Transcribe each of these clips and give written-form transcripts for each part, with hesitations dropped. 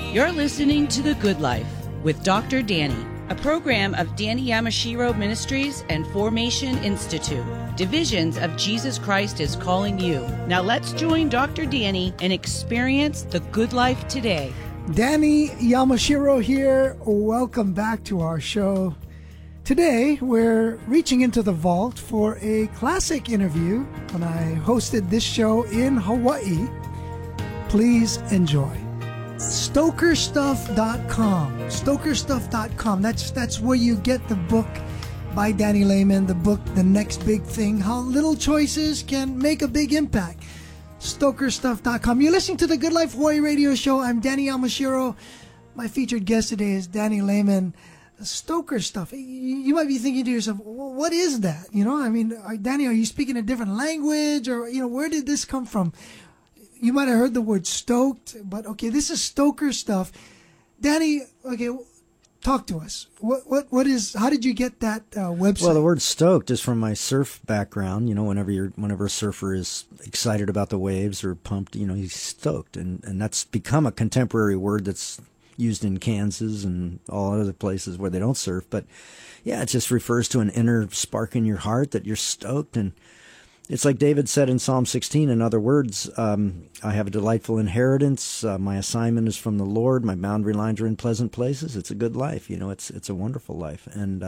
You're listening to The Good Life with Dr. Danny, a program of Danny Yamashiro Ministries and Formation Institute. Divisions of Jesus Christ is calling you. Now let's join Dr. Danny and experience the good life today. Danny Yamashiro here. Welcome back to our show. Today, we're reaching into the vault for a classic interview when I hosted this show in Hawaii. Please enjoy. Stokerstuff.com. Stokerstuff.com. That's where you get the book by Danny Lehman, the book, The Next Big Thing, How Little Choices Can Make a Big Impact. Stokerstuff.com. You're listening to the Good Life Hawaii radio show. I'm Danny Yamashiro. My featured guest today is Danny Lehman. Stoker stuff. You might be thinking to yourself, well, what is that? You know, I mean, Danny, are you speaking a different language, or, you know, where did this come from? You might have heard the word stoked, but okay, this is Stoker stuff. Danny, okay, talk to us. What is? How did you get that website? Well, the word stoked is from my surf background. You know, whenever a surfer is excited about the waves or pumped, you know, he's stoked, and that's become a contemporary word that's used in Kansas and all other places where they don't surf. But yeah, it just refers to an inner spark in your heart that you're stoked. And it's like David said in Psalm 16, in other words, I have a delightful inheritance. My assignment is from the Lord. My boundary lines are in pleasant places. It's a good life. You know, it's a wonderful life. And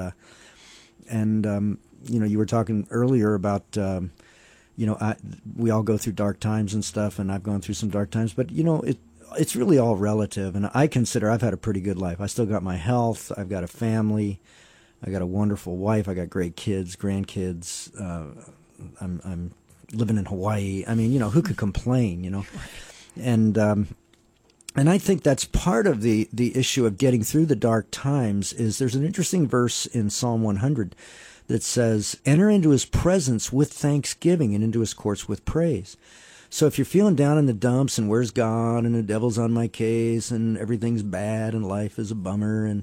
you know, you were talking earlier about, you know, we all go through dark times and stuff, and I've gone through some dark times, but you know, it's really all relative, and I consider I've had a pretty good life. I still got my health. I've got a family. I got a wonderful wife. I got great kids, grandkids. I'm living in Hawaii. I mean, you know, who could complain? You know, and I think that's part of the issue of getting through the dark times. Is there's an interesting verse in Psalm 100 that says, "Enter into His presence with thanksgiving and into His courts with praise." So if you're feeling down in the dumps and where's God and the devil's on my case and everything's bad and life is a bummer, and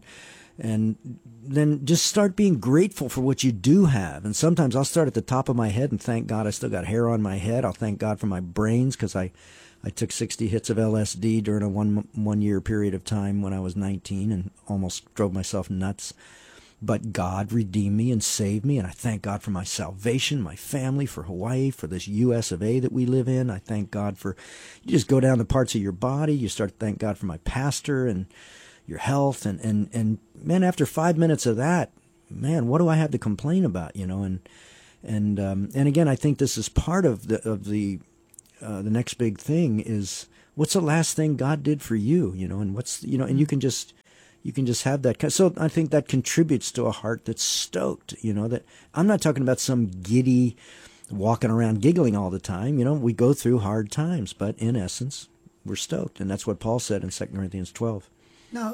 then just start being grateful for what you do have. And sometimes I'll start at the top of my head and thank God I still got hair on my head. I'll thank God for my brains because I took 60 hits of LSD during a one year period of time when I was 19 and almost drove myself nuts. But God redeemed me and saved me, and I thank God for my salvation, my family, for Hawaii, for this U.S. of A. that we live in. I thank God for, you just go down the parts of your body, you start to thank God for my pastor and your health, and man, after 5 minutes of that, man, what do I have to complain about, you know? And again, I think this is part of the next big thing is, what's the last thing God did for you, you know, and what's, you know, and you can just have that. So I think that contributes to a heart that's stoked, you know, that I'm not talking about some giddy walking around giggling all the time. You know, we go through hard times, but in essence, we're stoked. And that's what Paul said in 2 Corinthians 12. Now,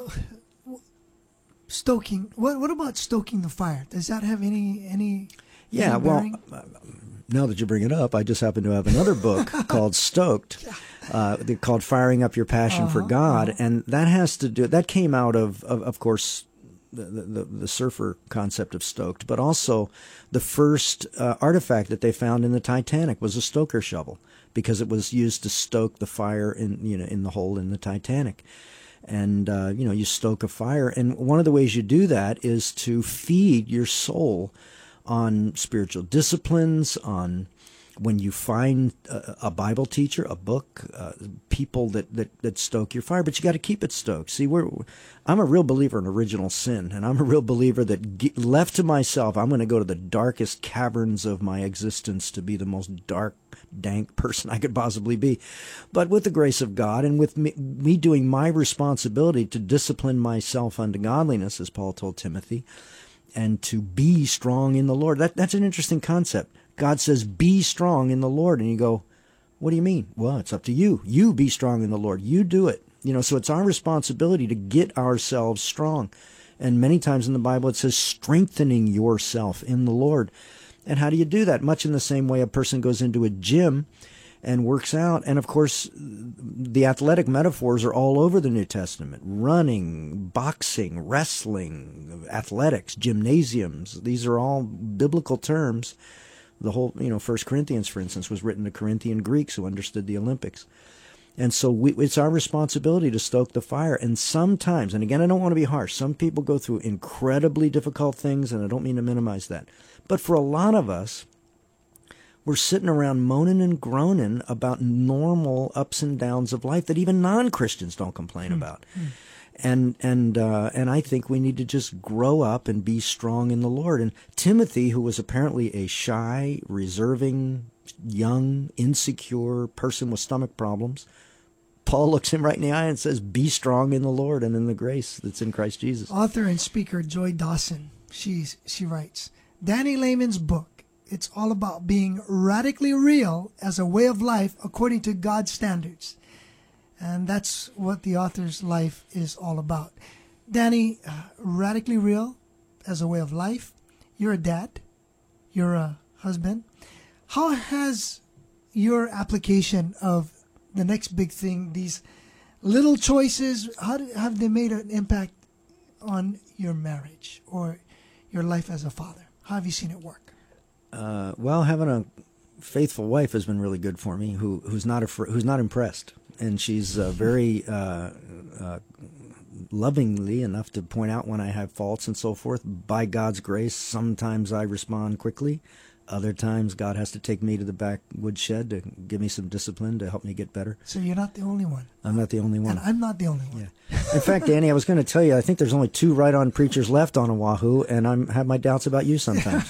stoking, what about stoking the fire? Does that have any Yeah, well, now that you bring it up, I just happen to have another book called Stoked, called Firing Up Your Passion for God. And that has to do, that came out of course, the surfer concept of stoked, but also the first artifact that they found in the Titanic was a stoker shovel, because it was used to stoke the fire in the hole in the Titanic. And, you know, you stoke a fire. And one of the ways you do that is to feed your soul on spiritual disciplines, on when you find a Bible teacher, a book, people that stoke your fire, but you got to keep it stoked. See, I'm a real believer in original sin, and I'm a real believer that left to myself, I'm going to go to the darkest caverns of my existence to be the most dark, dank person I could possibly be. But with the grace of God and with me doing my responsibility to discipline myself unto godliness, as Paul told Timothy, and to be strong in the Lord. That's an interesting concept. God says, be strong in the Lord. And you go, what do you mean? Well, it's up to you. You be strong in the Lord. You do it. You know, so it's our responsibility to get ourselves strong. And many times in the Bible it says strengthening yourself in the Lord. And how do you do that? Much in the same way a person goes into a gym and works out. And of course, the athletic metaphors are all over the New Testament. Running, boxing, wrestling, athletics, gymnasiums. These are all biblical terms. The whole, 1 Corinthians, for instance, was written to Corinthian Greeks who understood the Olympics. And so it's our responsibility to stoke the fire. And sometimes, and again, I don't want to be harsh, some people go through incredibly difficult things, and I don't mean to minimize that. But for a lot of us, we're sitting around moaning and groaning about normal ups and downs of life that even non-Christians don't complain about. And I think we need to just grow up and be strong in the Lord. And Timothy, who was apparently a shy, reserving, young, insecure person with stomach problems, Paul looks him right in the eye and says, be strong in the Lord and in the grace that's in Christ Jesus. Author and speaker Joy Dawson, she writes, Danny Lehman's book, it's all about being radically real as a way of life according to God's standards. And that's what the author's life is all about. Danny, radically real as a way of life. You're a dad. You're a husband. How has your application of the next big thing, these little choices, have they made an impact on your marriage or your life as a father? How have you seen it work? Well, having a faithful wife has been really good for me, who's not impressed, and she's very lovingly enough to point out when I have faults and so forth. By God's grace, sometimes I respond quickly. Other times, God has to take me to the backwood shed to give me some discipline to help me get better. So you're not the only one. I'm not the only one. And I'm not the only one. Yeah. In fact, Danny, I was going to tell you, I think there's only 2 right-on preachers left on Oahu, and I have my doubts about you sometimes.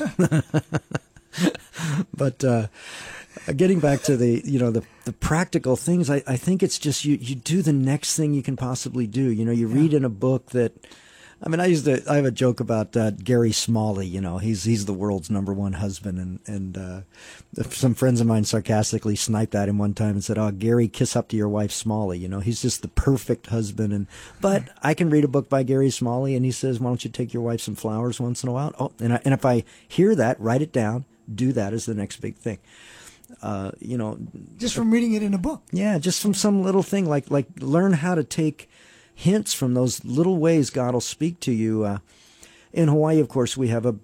But getting back to the practical things, I think it's just you do the next thing you can possibly do. You read in a book that, I mean, I have a joke about Gary Smalley. He's the world's #1 husband, and some friends of mine sarcastically sniped at him one time and said, "Oh, Gary, kiss up to your wife, Smalley. He's just the perfect husband." But I can read a book by Gary Smalley, and he says, "Why don't you take your wife some flowers once in a while?" Oh, and if I hear that, write it down. Do that as the next big thing. Just from reading it in a book. Yeah, just from some little thing, like learn how to take hints from those little ways God will speak to you. In Hawaii, of course, we have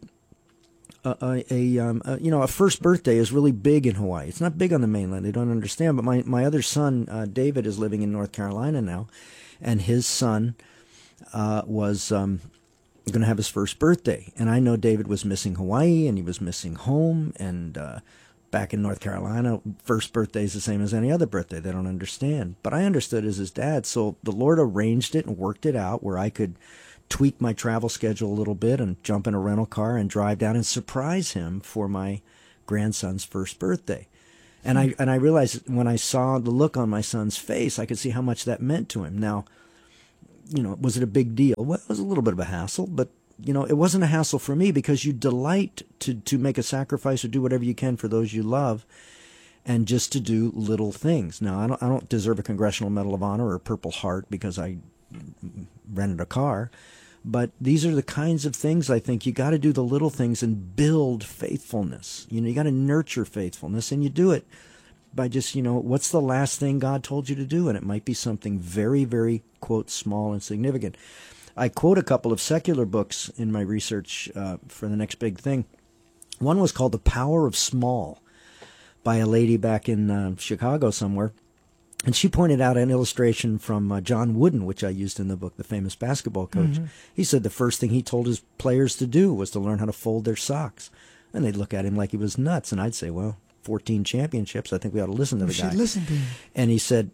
a first birthday is really big in Hawaii. It's not big on the mainland. They don't understand. But my other son, David, is living in North Carolina now, and his son was going to have his first birthday. And I know David was missing Hawaii, and he was missing home, and back in North Carolina, first birthday is the same as any other birthday. They don't understand. But I understood as his dad. So the Lord arranged it and worked it out where I could tweak my travel schedule a little bit and jump in a rental car and drive down and surprise him for my grandson's first birthday. And I realized when I saw the look on my son's face, I could see how much that meant to him. Now, was it a big deal? Well, it was a little bit of a hassle, but it wasn't a hassle for me because you delight to make a sacrifice or do whatever you can for those you love, and just to do little things. Now, I don't deserve a Congressional Medal of Honor or a Purple Heart because I rented a car, but these are the kinds of things I think you got to do the little things and build faithfulness. You got to nurture faithfulness, and you do it by just, what's the last thing God told you to do? And it might be something very, very, quote, small and significant. I quote a couple of secular books in my research for the next big thing. One was called The Power of Small by a lady back in Chicago somewhere. And she pointed out an illustration from John Wooden, which I used in the book, the famous basketball coach. Mm-hmm. He said the first thing he told his players to do was to learn how to fold their socks. And they'd look at him like he was nuts. And I'd say, well, 14 championships, I think we ought to listen to the guy. We should listen to him. And he said,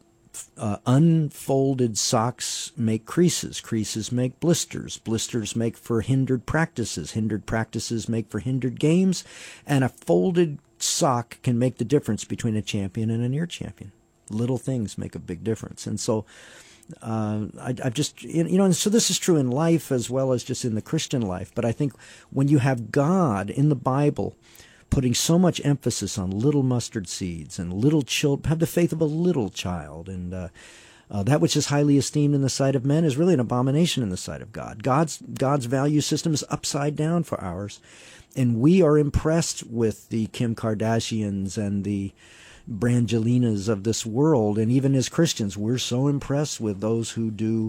unfolded socks make creases. Creases make blisters. Blisters make for hindered practices. Hindered practices make for hindered games. And a folded sock can make the difference between a champion and a near champion. Little things make a big difference. And so I've just, and so this is true in life as well as just in the Christian life. But I think when you have God in the Bible putting so much emphasis on little mustard seeds and little children, have the faith of a little child, and that which is highly esteemed in the sight of men is really an abomination in the sight of God. God's value system is upside down for ours, and we are impressed with the Kim Kardashians and the Brangelinas of this world, and even as Christians, we're so impressed with those who do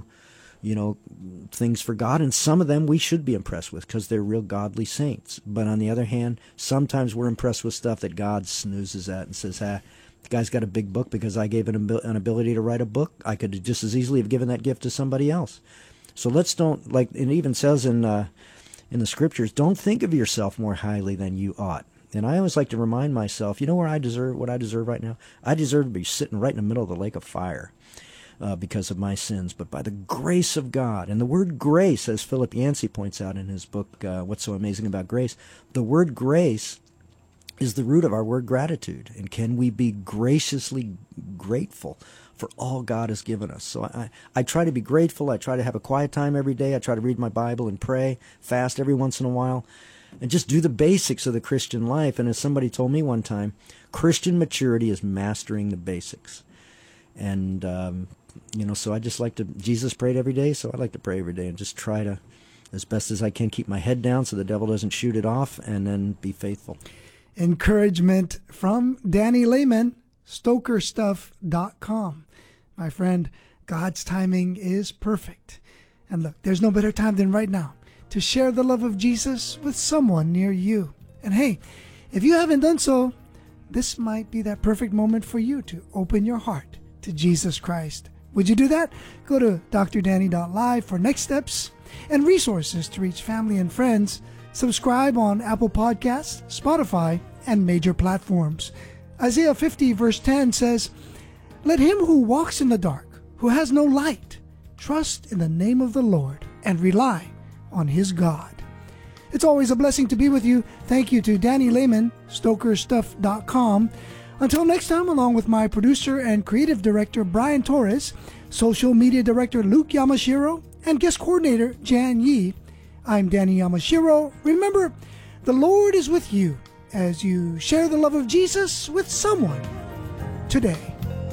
things for God, and some of them we should be impressed with because they're real godly saints. But on the other hand, sometimes we're impressed with stuff that God snoozes at and says, The guy's got a big book because I gave him an ability to write a book. I could just as easily have given that gift to somebody else. So let's don't, like it even says in the scriptures, don't think of yourself more highly than you ought. And I always like to remind myself, you know what I deserve right now? I deserve to be sitting right in the middle of the lake of fire because of my sins. But by the grace of God, and the word grace, as Philip Yancey points out in his book, What's So Amazing About Grace, the word grace is the root of our word gratitude. And can we be graciously grateful for all God has given us? So I try to be grateful. I try to have a quiet time every day. I try to read my Bible and pray, fast every once in a while, and just do the basics of the Christian life. And as somebody told me one time, Christian maturity is mastering the basics. And, so I just like to, Jesus prayed every day, so I like to pray every day and just try to, as best as I can, keep my head down so the devil doesn't shoot it off, and then be faithful. Encouragement from Danny Lehman, StokerStuff.com. My friend, God's timing is perfect. And look, there's no better time than right now to share the love of Jesus with someone near you. And hey, if you haven't done so, this might be that perfect moment for you to open your heart to Jesus Christ. Would you do that? Go to drdanny.live for next steps and resources to reach family and friends. Subscribe on Apple Podcasts, Spotify, and major platforms. Isaiah 50 verse 10 says, "Let him who walks in the dark, who has no light, trust in the name of the Lord and rely on his God." It's always a blessing to be with you. Thank you to Danny Lehman, StokerStuff.com. Until next time, along with my producer and creative director, Brian Torres, social media director, Luke Yamashiro, and guest coordinator, Jan Yi, I'm Danny Yamashiro. Remember, the Lord is with you as you share the love of Jesus with someone today.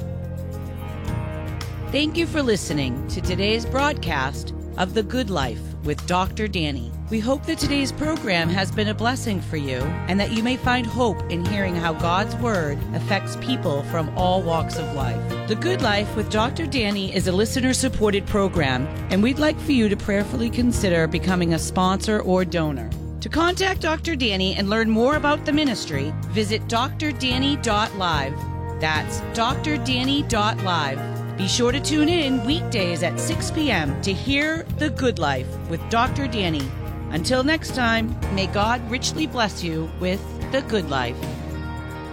Thank you for listening to today's broadcast of The Good Life with Dr. Danny. We hope that today's program has been a blessing for you and that you may find hope in hearing how God's Word affects people from all walks of life. The Good Life with Dr. Danny is a listener-supported program, and we'd like for you to prayerfully consider becoming a sponsor or donor. To contact Dr. Danny and learn more about the ministry, visit drdanny.live. That's drdanny.live. Be sure to tune in weekdays at 6 p.m. to hear The Good Life with Dr. Danny. Until next time, may God richly bless you with The Good Life.